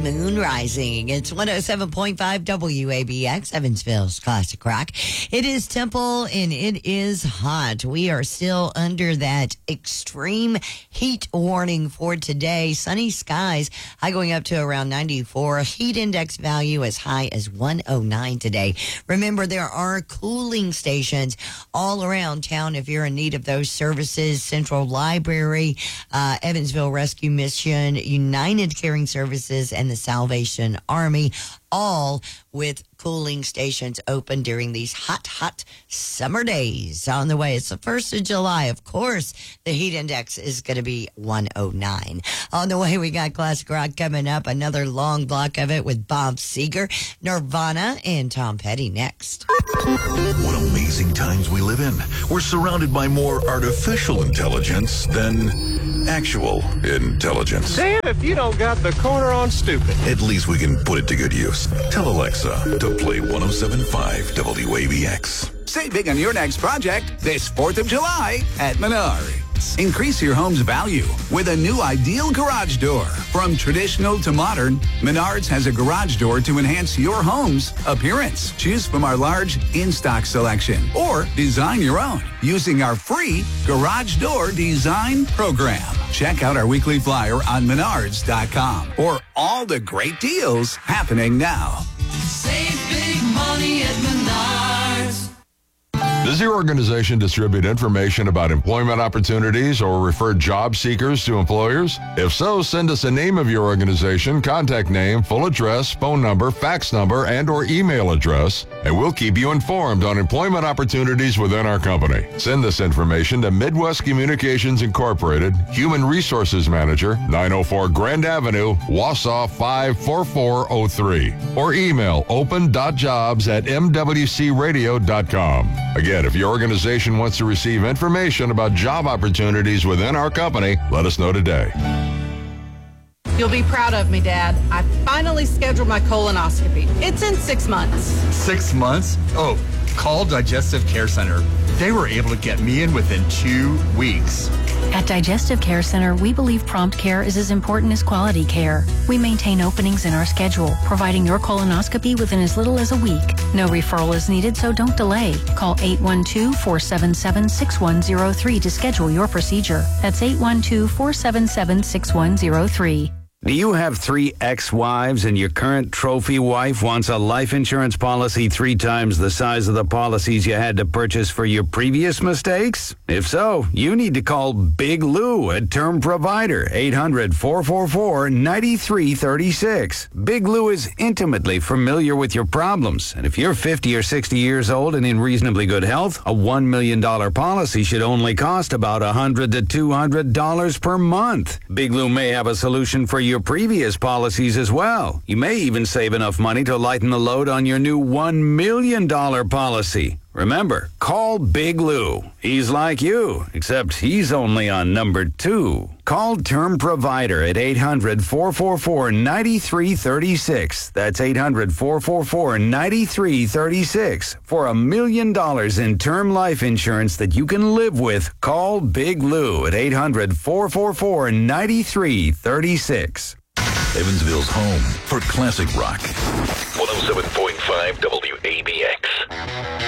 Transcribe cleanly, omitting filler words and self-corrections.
moon rising. It's 107.5 WABX, Evansville's Classic Rock. It is Temple and it is hot. We are still under that extreme heat warning for today. Sunny skies, high going up to around 94. Heat index value as high as 109 today. Remember, there are cooling stations all around town if you're in need of those services. Central Library, Evansville Rescue Mission, United Caring Services, and the Salvation Army, all with cooling stations open during these hot summer days. On the way, it's the 1st of July. Of course, the heat index is going to be 109. On the way, we got Classic Rock coming up, another long block of it with Bob Seger, Nirvana, and Tom Petty next. What amazing times we live in. We're surrounded by more artificial intelligence than actual intelligence. Damn if you don't got the corner on stupid. At least we can put it to good use. Tell Alexa to play 107.5 WABX. Save big on your next project this 4th of July at Menards. Increase your home's value with a new ideal garage door. From traditional to modern, Menards has a garage door to enhance your home's appearance. Choose from our large in-stock selection or design your own using our free Garage Door Design Program. Check out our weekly flyer on Menards.com for all the great deals happening now. Save big money at Menards. Does your organization distribute information about employment opportunities or refer job seekers to employers? If so, send us a name of your organization, contact name, full address, phone number, fax number, and or email address, and we'll keep you informed on employment opportunities within our company. Send this information to Midwest Communications Incorporated, Human Resources Manager, 904 Grand Avenue, Wausau 54403, or email open.jobs@mwcradio.com. Again, if your organization wants to receive information about job opportunities within our company, let us know today. You'll be proud of me, Dad. I finally scheduled my colonoscopy. It's in 6 months. 6 months? Oh, call Digestive Care Center. They were able to get me in within 2 weeks. At Digestive Care Center, we believe prompt care is as important as quality care. We maintain openings in our schedule, providing your colonoscopy within as little as a week. No referral is needed, so don't delay. Call 812-477-6103 to schedule your procedure. That's 812-477-6103. Do you have 3 ex-wives and your current trophy wife wants a life insurance policy 3 times the size of the policies you had to purchase for your previous mistakes? If so, you need to call Big Lou at Term Provider, 800-444-9336. Big Lou is intimately familiar with your problems, and if you're 50 or 60 years old and in reasonably good health, a $1 million policy should only cost about $100 to $200 per month. Big Lou may have a solution for your previous policies as well. You may even save enough money to lighten the load on your new $1 million policy. Remember, call Big Lou. He's like you, except he's only on number 2. Call Term Provider at 800-444-9336. That's 800-444-9336. For $1 million in term life insurance that you can live with, call Big Lou at 800-444-9336. Evansville's home for classic rock. 107.5 WABX.